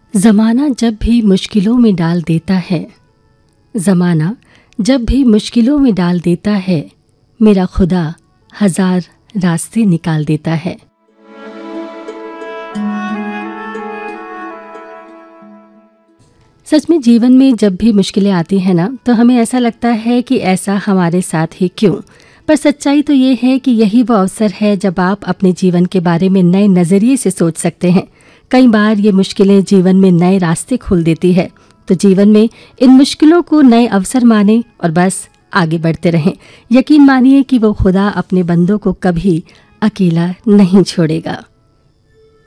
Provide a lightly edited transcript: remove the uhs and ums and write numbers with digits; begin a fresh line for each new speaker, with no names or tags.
ज़माना जब भी मुश्किलों में डाल देता है, ज़माना जब भी मुश्किलों में डाल देता है, मेरा खुदा हजार रास्ते निकाल देता है। सच में जीवन में जब भी मुश्किलें आती हैं ना, तो हमें ऐसा लगता है कि ऐसा हमारे साथ ही क्यों। पर सच्चाई तो ये है कि यही वो अवसर है जब आप अपने जीवन के बारे में नए नज़रिए से सोच सकते हैं। कई बार ये मुश्किलें जीवन में नए रास्ते खोल देती है, तो जीवन में इन मुश्किलों को नए अवसर माने और बस आगे बढ़ते रहें। यकीन मानिए कि वो खुदा अपने बंदों को कभी अकेला नहीं छोड़ेगा।